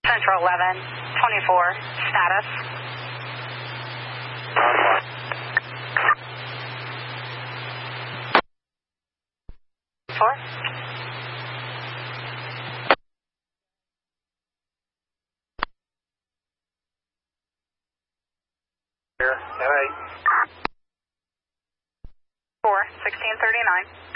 Central 1124, status. Four. Here, 10-8. 4, 1639.